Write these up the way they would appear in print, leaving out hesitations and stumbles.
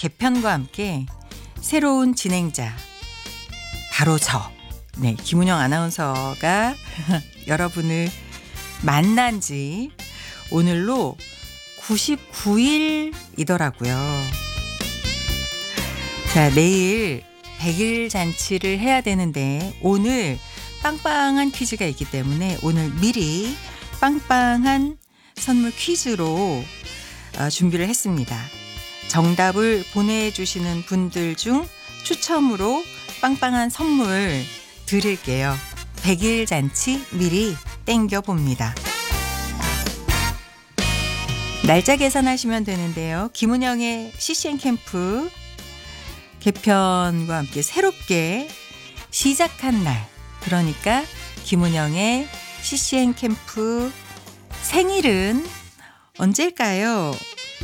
개편과 함께 새로운 진행자 바로 김은영 아나운서가 여러분을 만난 지 오늘로 99일이더라고요. 자, 내일 100일 잔치를 해야 되는데 오늘 빵빵한 퀴즈가 있기 때문에 오늘 미리 빵빵한 선물 퀴즈로 준비를 했습니다. 정답을 보내주시는 분들 중 추첨으로 빵빵한 선물 드릴게요. 100일 잔치 미리 땡겨봅니다. 날짜 계산하시면 되는데요. 김은영의 CCN 캠프 개편과 함께 새롭게 시작한 날, 그러니까 김은영의 CCN 캠프 생일은 언제일까요?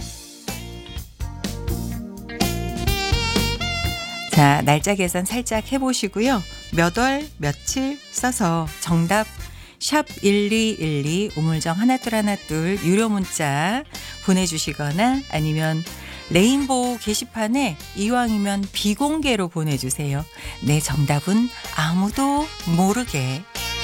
자, 날짜 계산 살짝 해보시고요. 몇 월 며칠 써서 정답 샵 1212 우물정 하나둘 유료 문자 보내주시거나 아니면 레인보우 게시판에 이왕이면 비공개로 보내주세요. 내 정답은 아무도 모르게.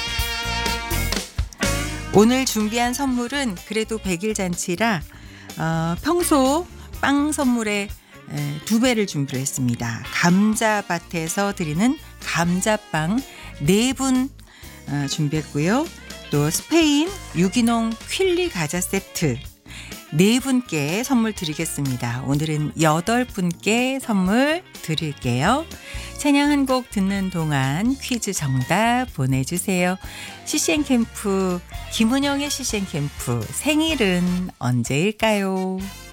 오늘 준비한 선물은 그래도 100일 잔치라 평소 빵 선물에 2배를 준비를 했습니다. 감자밭에서 드리는 감자빵 4분 준비했고요. 또 스페인 유기농 퀼리 과자 세트 4분께 선물 드리겠습니다. 오늘은 8분께 선물 드릴게요. 찬양 한 곡 듣는 동안 퀴즈 정답 보내주세요. CCN 캠프, 김은영의 CCN 캠프 생일은 언제일까요?